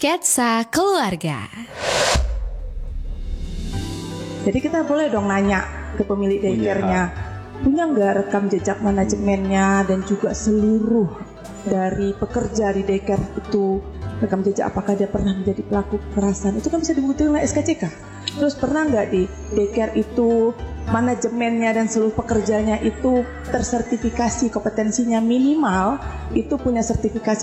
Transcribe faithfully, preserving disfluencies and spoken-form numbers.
Sketsa Keluarga. Jadi kita boleh dong nanya ke pemilik daycare-nya, punya nggak rekam jejak manajemennya dan juga seluruh dari pekerja di daycare itu, rekam jejak apakah dia pernah menjadi pelaku kekerasan, itu kan bisa dibuktikan oleh S K C K. Terus pernah nggak di daycare itu manajemennya dan seluruh pekerjanya itu tersertifikasi kompetensinya minimal itu punya sertifikasi